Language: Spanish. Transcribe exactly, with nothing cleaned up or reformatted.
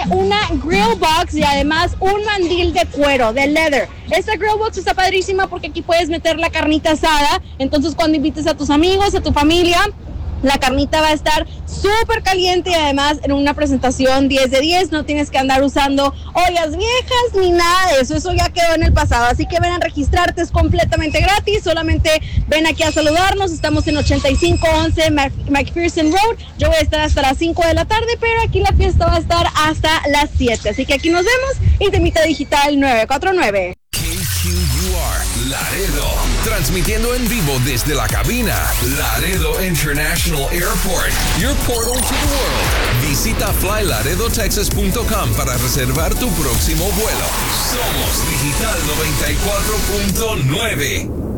una grill box y además un mandil de cuero, de leather. Esta grill box está padrísima porque aquí puedes meter la carnita asada. Entonces cuando invites a tus amigos, a tu familia, la carnita va a estar súper caliente y además en una presentación diez de diez. No tienes que andar usando ollas viejas ni nada de eso. Eso ya quedó en el pasado. Así que ven a registrarte, es completamente gratis. Solamente ven aquí a saludarnos. Estamos en ochenta y cinco once Mac- McPherson Road. Yo voy a estar hasta las cinco de la tarde, pero aquí la fiesta va a estar hasta las siete. Así que aquí nos vemos. Intimita Digital nueve cuatro nueve. K Q U R Laredo, transmitiendo en vivo desde la cabina Laredo International Airport, your portal to the world. Visita fly laredo texas punto com para reservar tu próximo vuelo. Somos Digital noventa y cuatro punto nueve.